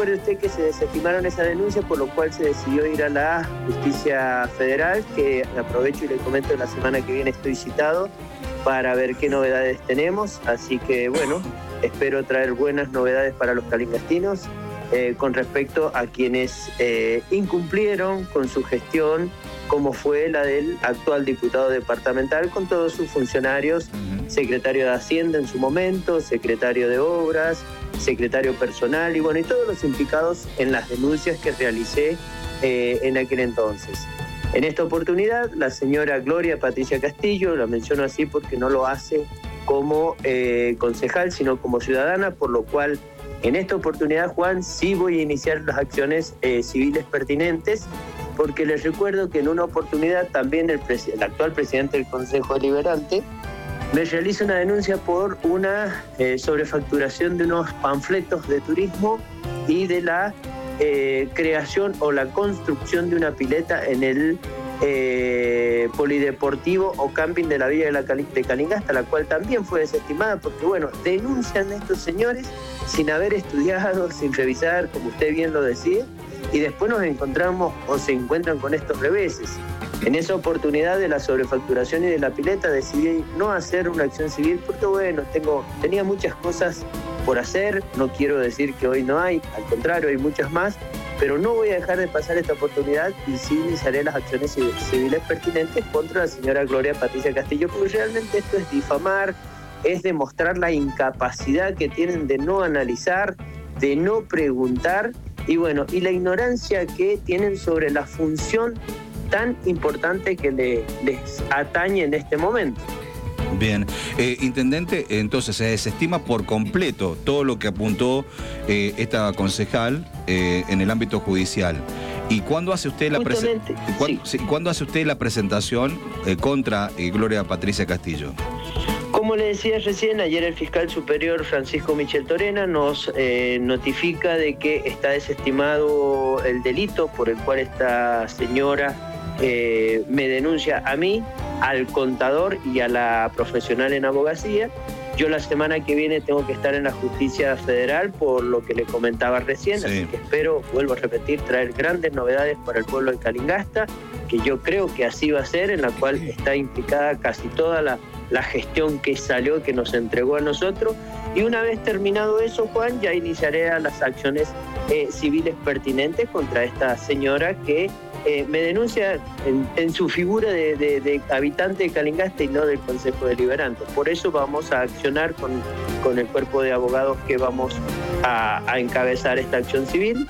recuerde usted que se desestimaron esas denuncias, por lo cual se decidió ir a la Justicia Federal, que aprovecho y le comento, la semana que viene estoy citado para ver qué novedades tenemos. Así que bueno, espero traer buenas novedades para los calingastinos con respecto a quienes incumplieron con su gestión, como fue la del actual diputado departamental, con todos sus funcionarios, secretario de Hacienda en su momento, secretario de Obras, secretario personal y bueno, y todos los implicados en las denuncias que realicé en aquel entonces. En esta oportunidad, la señora Gloria Patricia Castillo, la menciono así porque no lo hace como concejal, sino como ciudadana, por lo cual en esta oportunidad, Juan, sí voy a iniciar las acciones civiles pertinentes, porque les recuerdo que en una oportunidad también el actual presidente del Consejo Deliberante me realiza una denuncia por una sobrefacturación de unos panfletos de turismo y de la creación o la construcción de una pileta en el polideportivo o camping de la Villa de Calingasta, la cual también fue desestimada porque, bueno, denuncian a estos señores sin haber estudiado, sin revisar, como usted bien lo decía, y después nos encontramos o se encuentran con estos reveses. En esa oportunidad de la sobrefacturación y de la pileta decidí no hacer una acción civil porque, bueno, tenía muchas cosas por hacer, no quiero decir que hoy no hay, al contrario, hay muchas más, pero no voy a dejar de pasar esta oportunidad y sí iniciaré las acciones civiles pertinentes contra la señora Gloria Patricia Castillo, porque realmente esto es difamar, es demostrar la incapacidad que tienen de no analizar, de no preguntar y bueno, y la ignorancia que tienen sobre la función tan importante que les atañe en este momento. Bien, intendente, entonces se desestima por completo todo lo que apuntó esta concejal en el ámbito judicial. ¿Y cuándo hace usted ¿cuándo hace usted la presentación contra Gloria Patricia Castillo? Como le decía recién, ayer el fiscal superior Francisco Michel Torena nos notifica de que está desestimado el delito por el cual esta señora me denuncia a mí, al contador y a la profesional en abogacía. Yo la semana que viene tengo que estar en la Justicia Federal por lo que le comentaba recién, sí. Así que espero, vuelvo a repetir, traer grandes novedades para el pueblo de Calingasta, que yo creo que así va a ser, en la cual está implicada casi toda la gestión que salió, que nos entregó a nosotros. Y una vez terminado eso, Juan, ya iniciaré las acciones civiles pertinentes contra esta señora que me denuncia en su figura de habitante de Calingasta y no del Consejo Deliberante. Por eso vamos a accionar con el cuerpo de abogados que vamos a encabezar esta acción civil.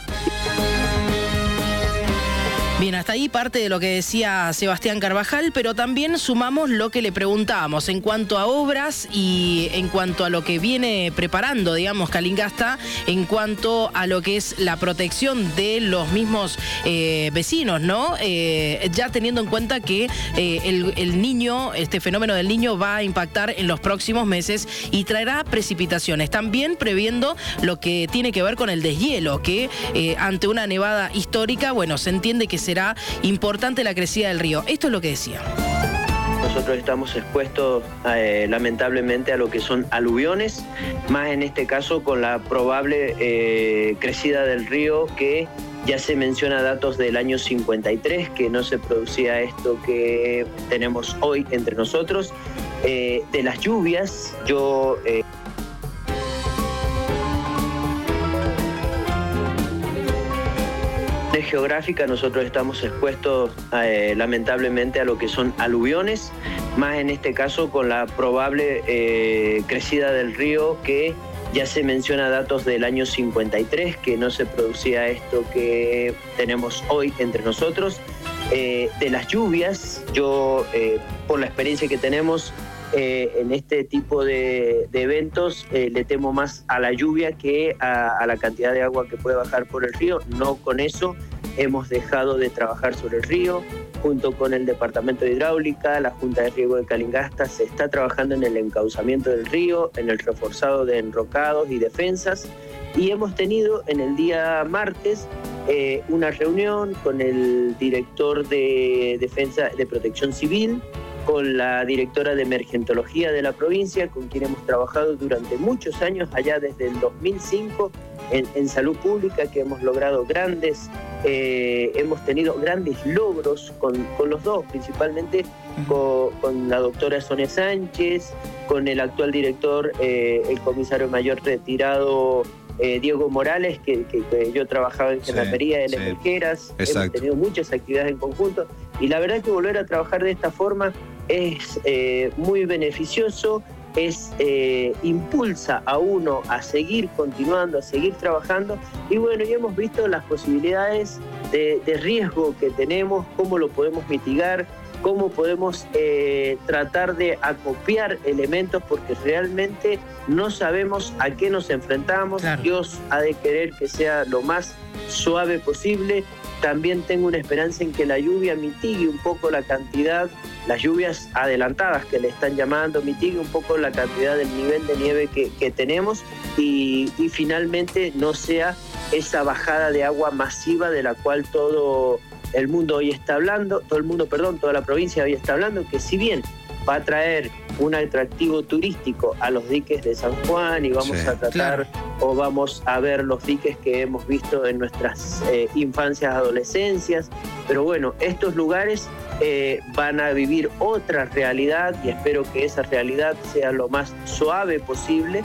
Bien, hasta ahí parte de lo que decía Sebastián Carvajal, pero también sumamos lo que le preguntábamos en cuanto a obras y en cuanto a lo que viene preparando, digamos, Calingasta, en cuanto a lo que es la protección de los mismos vecinos, ¿no? Ya teniendo en cuenta que el niño, este fenómeno del niño va a impactar en los próximos meses y traerá precipitaciones. También previendo lo que tiene que ver con el deshielo, que ante una nevada histórica, bueno, se entiende que será importante la crecida del río. Esto es lo que decía. Nosotros estamos expuestos lamentablemente a lo que son aluviones, más en este caso con la probable crecida del río, que ya se menciona datos del año 53, que no se producía esto que tenemos hoy entre nosotros. De las lluvias, yo... geográfica, nosotros estamos expuestos lamentablemente a lo que son aluviones, más en este caso con la probable crecida del río, que ya se menciona datos del año 53, que no se producía esto que tenemos hoy entre nosotros. De las lluvias, yo por la experiencia que tenemos en este tipo de eventos, le temo más a la lluvia que a la cantidad de agua que puede bajar por el río. No con eso hemos dejado de trabajar sobre el río. Junto con el Departamento de Hidráulica, la Junta de Riego de Calingasta, se está trabajando en el encauzamiento del río, en el reforzado de enrocados y defensas. Y hemos tenido en el día martes una reunión con el director de Defensa de Protección Civil, con la directora de Emergentología de la provincia, con quien hemos trabajado durante muchos años, allá desde el 2005, en salud pública, que hemos logrado hemos tenido grandes logros con los dos, principalmente con la doctora Sonia Sánchez, con el actual director, el comisario mayor retirado Diego Morales, que yo trabajaba en Gendarmería de Lemelqueras. Hemos tenido muchas actividades en conjunto y la verdad que volver a trabajar de esta forma es muy beneficioso, impulsa a uno a seguir continuando, a seguir trabajando y bueno, ya hemos visto las posibilidades de riesgo que tenemos, cómo lo podemos mitigar, cómo podemos tratar de acopiar elementos, porque realmente no sabemos a qué nos enfrentamos. Claro. Dios ha de querer que sea lo más suave posible. También tengo una esperanza en que la lluvia mitigue un poco la cantidad, las lluvias adelantadas que le están llamando, mitigue un poco la cantidad del nivel de nieve que tenemos y finalmente no sea esa bajada de agua masiva de la cual todo el mundo hoy está hablando, toda la provincia hoy está hablando, que si bien va a traer un atractivo turístico a los diques de San Juan y vamos a tratar o vamos a ver los diques que hemos visto en nuestras infancias, adolescencias, pero bueno, estos lugares van a vivir otra realidad y espero que esa realidad sea lo más suave posible.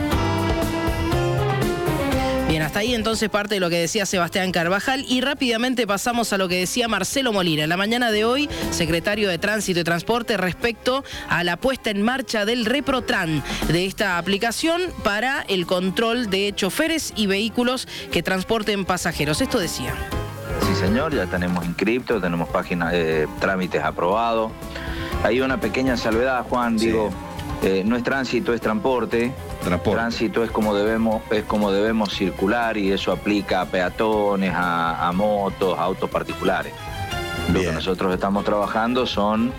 Bien, hasta ahí entonces parte de lo que decía Sebastián Carvajal y rápidamente pasamos a lo que decía Marcelo Molina. En la mañana de hoy, secretario de Tránsito y Transporte, respecto a la puesta en marcha del ReproTran, de esta aplicación para el control de choferes y vehículos que transporten pasajeros. Esto decía. Sí, señor, ya tenemos inscriptos, tenemos páginas de trámites aprobados. Hay una pequeña salvedad, Juan, digo, no es tránsito, es transporte. Tránsito es como debemos circular y eso aplica a peatones, a motos, a autos particulares. Bien. Lo que nosotros estamos trabajando son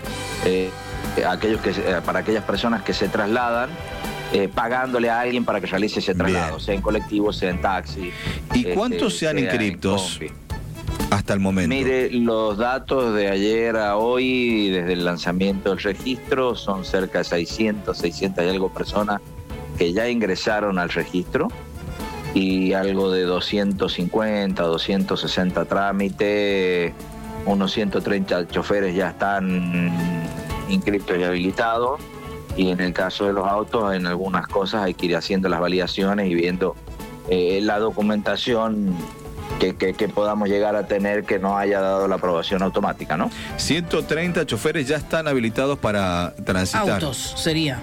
para aquellas personas que se trasladan, pagándole a alguien para que realice ese traslado, sea en colectivo, sea en taxi. ¿Y cuántos se han inscriptos hasta el momento? Mire, los datos de ayer a hoy, desde el lanzamiento del registro, son cerca de 600 y algo personas que ya ingresaron al registro y algo de 250, 260 trámites, unos 130 choferes ya están inscritos y habilitados y en el caso de los autos en algunas cosas hay que ir haciendo las validaciones y viendo la documentación que podamos llegar a tener que no haya dado la aprobación automática, ¿no? 130 choferes ya están habilitados para transitar. Autos sería.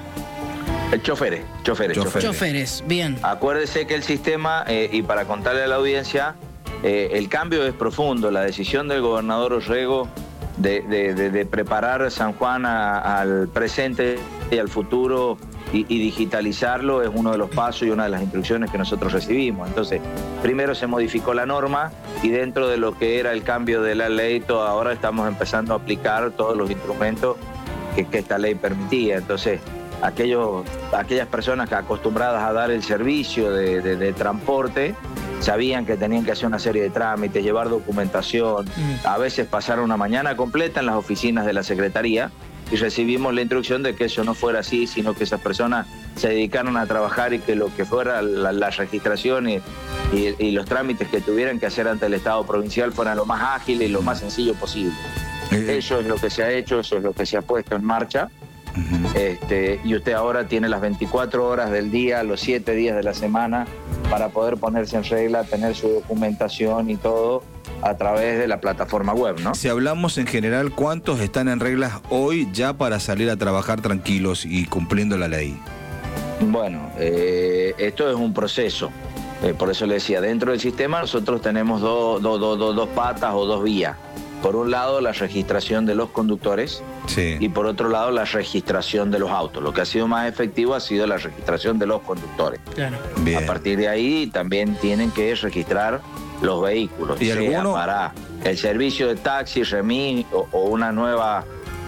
Choferes, bien. Acuérdese que el sistema, y para contarle a la audiencia, el cambio es profundo. La decisión del gobernador Orrego de preparar San Juan al presente y al futuro y digitalizarlo es uno de los pasos y una de las instrucciones que nosotros recibimos. Entonces, primero se modificó la norma y dentro de lo que era el cambio de la ley, ahora estamos empezando a aplicar todos los instrumentos que esta ley permitía. Entonces, aquellas personas que acostumbradas a dar el servicio de transporte sabían que tenían que hacer una serie de trámites, llevar documentación, a veces pasar una mañana completa en las oficinas de la Secretaría y recibimos la instrucción de que eso no fuera así, sino que esas personas se dedicaron a trabajar y que lo que fuera la registración y los trámites que tuvieran que hacer ante el Estado provincial fueran lo más ágiles y lo más sencillo posible. Eso es lo que se ha hecho, eso es lo que se ha puesto en marcha. Y usted ahora tiene las 24 horas del día, los 7 días de la semana para poder ponerse en regla, tener su documentación y todo a través de la plataforma web, ¿no? Si hablamos en general, ¿cuántos están en reglas hoy ya para salir a trabajar tranquilos y cumpliendo la ley? Bueno, esto es un proceso. Por eso le decía, dentro del sistema nosotros tenemos dos patas o dos vías. Por un lado, la registración de los conductores y por otro lado, la registración de los autos. Lo que ha sido más efectivo ha sido la registración de los conductores. Claro. A partir de ahí también tienen que registrar los vehículos, ¿y alguno para el servicio de taxi, remis o una nueva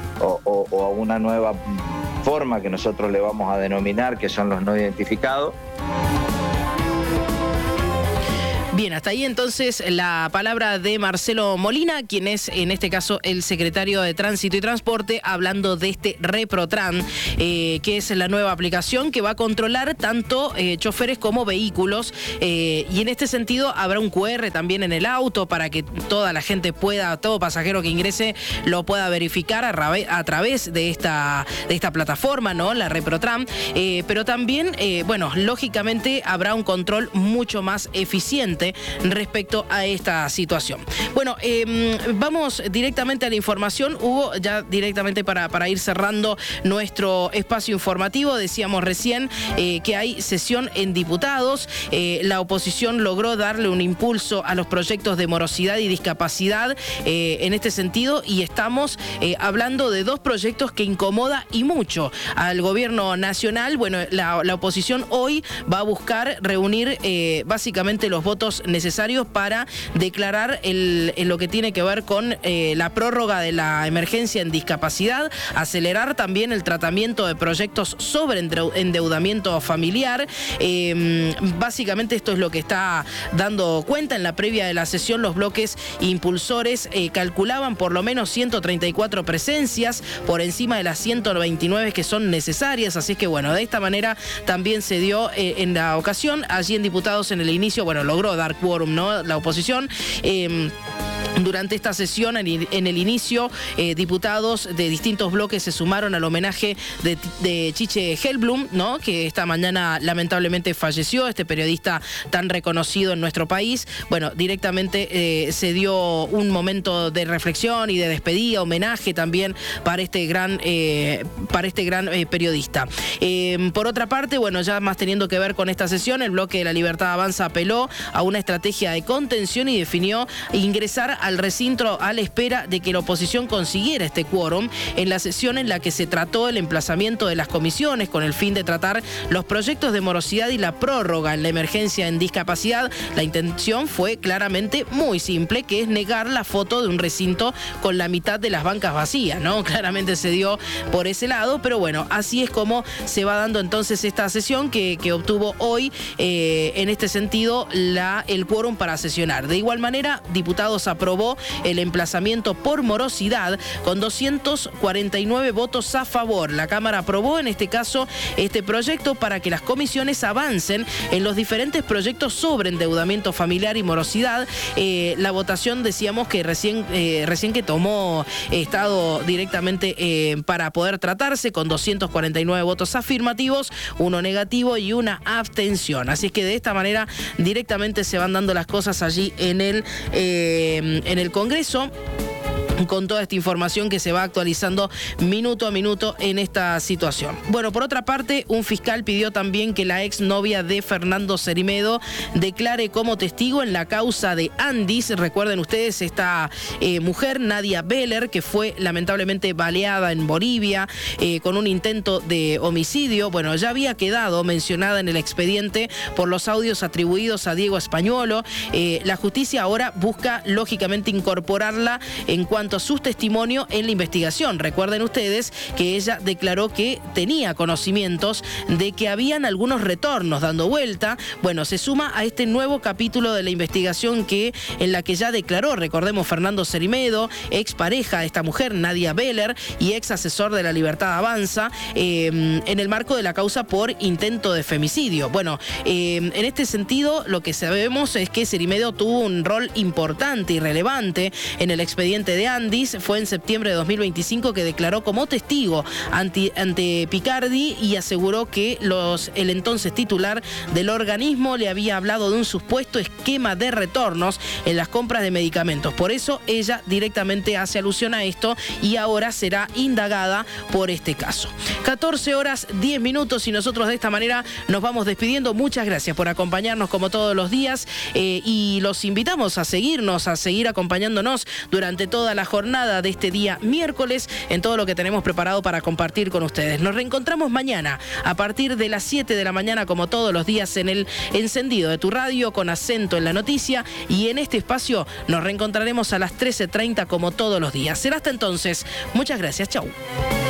forma que nosotros le vamos a denominar, que son los no identificados? Bien. Bien, hasta ahí entonces la palabra de Marcelo Molina, quien es en este caso el secretario de Tránsito y Transporte, hablando de este ReproTran, que es la nueva aplicación que va a controlar tanto choferes como vehículos, y en este sentido habrá un QR también en el auto para que toda la gente pueda, todo pasajero que ingrese lo pueda verificar a través de esta plataforma, ¿no? La ReproTran, pero también, bueno, lógicamente habrá un control mucho más eficiente respecto a esta situación. Bueno, vamos directamente a la información, Hugo, ya directamente para ir cerrando nuestro espacio informativo. Decíamos recién que hay sesión en diputados. La oposición logró darle un impulso a los proyectos de morosidad y discapacidad en este sentido, y estamos hablando de dos proyectos que incomoda y mucho al gobierno nacional. Bueno, la oposición hoy va a buscar reunir básicamente los votos necesarios para declarar en lo que tiene que ver con la prórroga de la emergencia en discapacidad, acelerar también el tratamiento de proyectos sobre endeudamiento familiar. Básicamente esto es lo que está dando cuenta. En la previa de la sesión, los bloques impulsores calculaban por lo menos 134 presencias por encima de las 129 que son necesarias, así que bueno, de esta manera también se dio en la ocasión. Allí en diputados en el inicio, bueno, logró dar quórum, ¿no? La oposición. Durante esta sesión, en el inicio, diputados de distintos bloques se sumaron al homenaje de Chiche Hellblum, ¿no? Que esta mañana lamentablemente falleció, este periodista tan reconocido en nuestro país. Bueno, directamente se dio un momento de reflexión y de despedida, homenaje también para este gran periodista. Por otra parte, bueno, ya más teniendo que ver con esta sesión, el bloque de La Libertad Avanza apeló a una estrategia de contención y definió ingresar al recinto a la espera de que la oposición consiguiera este quórum en la sesión en la que se trató el emplazamiento de las comisiones con el fin de tratar los proyectos de morosidad y la prórroga en la emergencia en discapacidad. La intención fue claramente muy simple, que es negar la foto de un recinto con la mitad de las bancas vacías, ¿no? Claramente se dio por ese lado, pero bueno, así es como se va dando entonces esta sesión que obtuvo hoy en este sentido el quórum para sesionar. De igual manera, diputados aprobó el emplazamiento por morosidad con 249 votos a favor. La Cámara aprobó en este caso este proyecto para que las comisiones avancen en los diferentes proyectos sobre endeudamiento familiar y morosidad. La votación, decíamos que recién que tomó estado directamente para poder tratarse, con 249 votos afirmativos, 1 negativo y 1 abstención. Así es que de esta manera directamente se van dando las cosas allí en el Congreso, con toda esta información que se va actualizando minuto a minuto en esta situación. Bueno, por otra parte, un fiscal pidió también que la exnovia de Fernando Cerimedo declare como testigo en la causa de Andis. Recuerden ustedes esta mujer, Nadia Beller, que fue lamentablemente baleada en Bolivia con un intento de homicidio. Bueno, ya había quedado mencionada en el expediente por los audios atribuidos a Diego Españolo. La justicia ahora busca, lógicamente, incorporarla en cuanto a su testimonio en la investigación. Recuerden ustedes que ella declaró que tenía conocimientos de que habían algunos retornos dando vuelta. Bueno, se suma a este nuevo capítulo de la investigación en la que ya declaró, recordemos, Fernando Cerimedo, expareja de esta mujer, Nadia Beller, y ex asesor de La Libertad Avanza, en el marco de la causa por intento de femicidio. Bueno, en este sentido, lo que sabemos es que Cerimedo tuvo un rol importante y relevante en el expediente de Andis. Fue en septiembre de 2025 que declaró como testigo ante Picardi y aseguró que el entonces titular del organismo le había hablado de un supuesto esquema de retornos en las compras de medicamentos. Por eso ella directamente hace alusión a esto y ahora será indagada por este caso. 14:10 y nosotros de esta manera nos vamos despidiendo. Muchas gracias por acompañarnos como todos los días y los invitamos a seguirnos, a seguir acompañándonos durante toda la jornada de este día miércoles en todo lo que tenemos preparado para compartir con ustedes. Nos reencontramos mañana a partir de las 7 de la mañana como todos los días en el encendido de tu radio con acento en la noticia, y en este espacio nos reencontraremos a las 13:30 como todos los días. Será hasta entonces. Muchas gracias. Chau.